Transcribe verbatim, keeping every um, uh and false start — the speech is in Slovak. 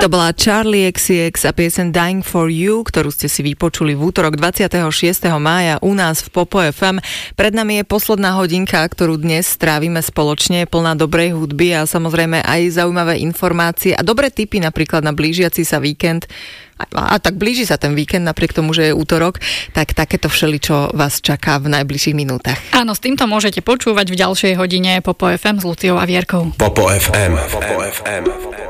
To bola Charli iks iks a piesen Dying for You, ktorú ste si vypočuli v útorok dvadsiateho šiesteho mája u nás v Popo ef em. Pred nami je posledná hodinka, ktorú dnes strávime spoločne, plná dobrej hudby a samozrejme aj zaujímavé informácie a dobré tipy napríklad na blížiaci sa víkend. A, a tak blíži sa ten víkend, napriek tomu, že je útorok, tak takéto všeličo vás čaká v najbližších minútach. Áno, s týmto môžete počúvať v ďalšej hodine Popo ef em s Luciou a Vierkou. Popo ef em. Popo ef em.